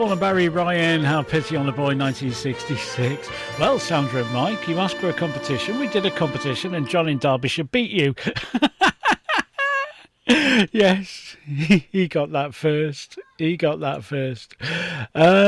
Paul and Barry Ryan, Have Pity on the Boy, 1966. Well, Sandra and Mike, you asked for a competition. We did a competition and John in Derbyshire beat you. Yes, he got that first.